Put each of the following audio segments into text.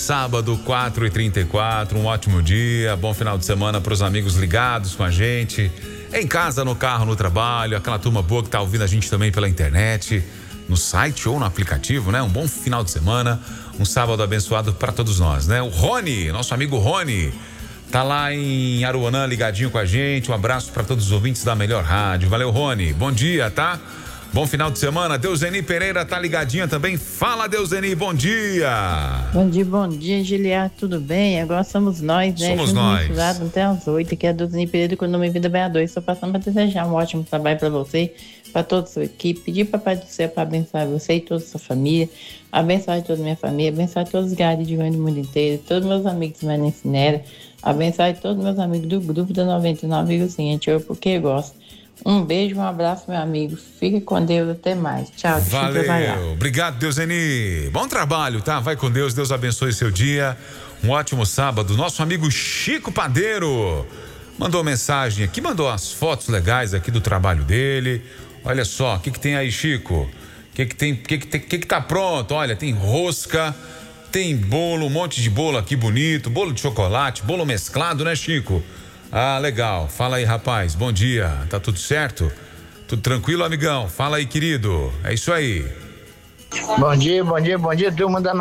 sábado, 4h34, um ótimo dia, bom final de semana para os amigos ligados com a gente, em casa, no carro, no trabalho, aquela turma boa que tá ouvindo a gente também pela internet, no site ou no aplicativo, né? Um bom final de semana, um sábado abençoado para todos nós, né? O Rony, nosso amigo Rony, tá lá em Aruanã ligadinho com a gente, um abraço para todos os ouvintes da Melhor Rádio, valeu Rony, bom dia, tá? Bom final de semana. Deuseni Pereira tá ligadinha também. Fala, Deuseni, bom dia. Bom dia, Giliar, tudo bem? Agora somos nós, né? Somos nós. Até às 8, aqui é a Deuseni Pereira com o nome Vida BA2. Estou passando para desejar um ótimo trabalho para você, para toda a sua equipe. Pedir para Papai do Céu para abençoar você e toda a sua família, abençoar toda a minha família, abençoar todos os garis de do mundo inteiro, todos meus amigos do Manencinera, abençoar todos meus amigos do grupo da 99,5, porque eu gosto. Um beijo, um abraço, meu amigo. Fique com Deus, até mais. Tchau. Valeu. Obrigado, Deuseni. Bom trabalho, tá? Vai com Deus. Deus abençoe seu dia. Um ótimo sábado. Nosso amigo Chico Padeiro mandou mensagem aqui, mandou as fotos legais aqui do trabalho dele. Olha só, o que tem aí, Chico? O que tá pronto? Olha, tem rosca, tem bolo, um monte de bolo aqui bonito, bolo de chocolate, bolo mesclado, né, Chico? Ah, legal. Fala aí, rapaz. Bom dia. Tá tudo certo? Tudo tranquilo, amigão? Fala aí, querido. É isso aí. Bom dia, turma da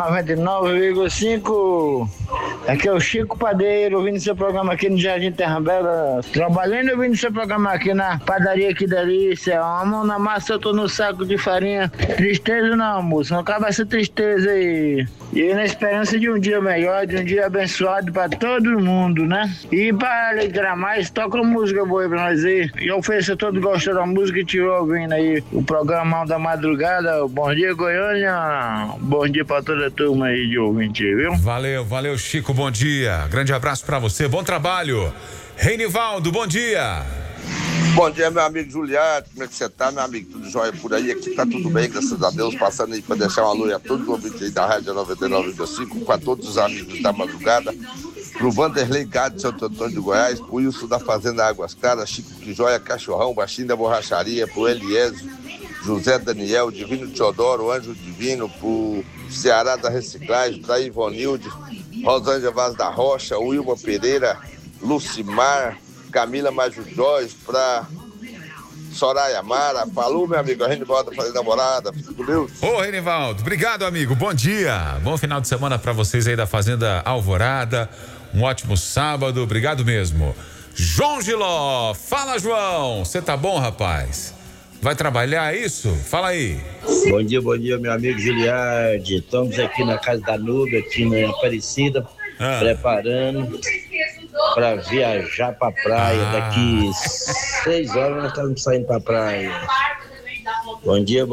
99,5. Aqui é o Chico Padeiro, ouvindo seu programa aqui no Jardim Terra Bela. Trabalhando e ouvindo seu programa aqui na padaria Que Delícia. Uma mão na massa, eu tô no saco de farinha. Tristeza não, moço, não acaba essa tristeza aí. E na esperança de um dia melhor, de um dia abençoado pra todo mundo, né? E pra alegrar mais, toca uma música boa aí pra nós aí. E eu ofereço a todos gostam da música e te ouvindo aí o programa da madrugada. Bom dia, Goiânia. Bom dia pra toda a turma aí de ouvinte, viu? Valeu, Chico, bom dia. Grande abraço pra você, bom trabalho. Reinivaldo, bom dia. Bom dia, meu amigo Juliano, como é que você tá, meu amigo? Tudo jóia por aí? Aqui tá tudo bem, graças a Deus, passando aí pra deixar uma luz a todos os ouvintes aí da Rádio 99,5, com a todos os amigos da madrugada, pro Vanderlei Gado de Santo Antônio de Goiás, pro Wilson da Fazenda Águas Claras, Chico que Joia, Cachorrão, Baixinho da Borracharia, pro Eliésio, José Daniel, Divino Teodoro, Anjo Divino, pro Ceará da Reciclagem, pra Ivonilde, Rosângela Vaz da Rocha, Wilma Pereira, Lucimar, Camila Majujóis, pra Soraya Mara. Falou, meu amigo, a gente volta a fazer namorada. Fica com Deus. Ô, Renivaldo, obrigado, amigo. Bom dia. Bom final de semana pra vocês aí da Fazenda Alvorada. Um ótimo sábado. Obrigado mesmo. João Giló. Fala, João. Você tá bom, rapaz? Vai trabalhar, é isso? Fala aí. Bom dia, meu amigo Giliardi. Estamos aqui na casa da Nube, aqui na Aparecida, preparando para viajar pra praia. Daqui 6 horas nós estamos saindo pra praia. Bom dia.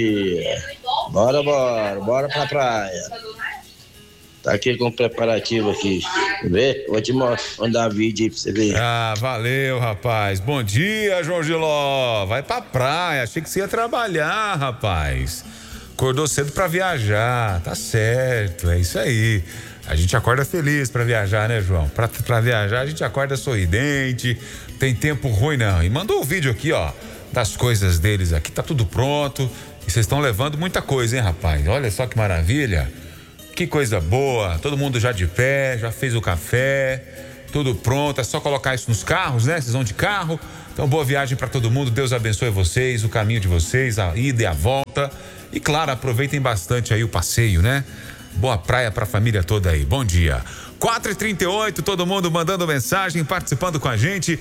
Bora pra praia. Tá aqui com o preparativo aqui. Vê? Vou te mandar vídeo aí pra você ver. Ah, valeu, rapaz. Bom dia, João Giló. Vai pra praia. Achei que você ia trabalhar, rapaz. Acordou cedo pra viajar. Tá certo, é isso aí. A gente acorda feliz pra viajar, né, João? Pra viajar a gente acorda sorridente. Tem tempo ruim, não. E mandou o vídeo aqui, ó, das coisas deles aqui. Tá tudo pronto. E vocês estão levando muita coisa, hein, rapaz? Olha só que maravilha. Que coisa boa, todo mundo já de pé, já fez o café, tudo pronto, é só colocar isso nos carros, né? Vocês vão de carro, então boa viagem para todo mundo, Deus abençoe vocês, o caminho de vocês, a ida e a volta, e claro, aproveitem bastante aí o passeio, né? Boa praia para a família toda aí, bom dia. 4h38, todo mundo mandando mensagem, participando com a gente,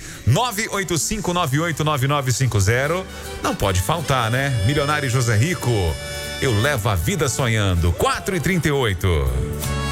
985989950, não pode faltar, né? Milionário José Rico. Eu levo a vida sonhando. 4h38.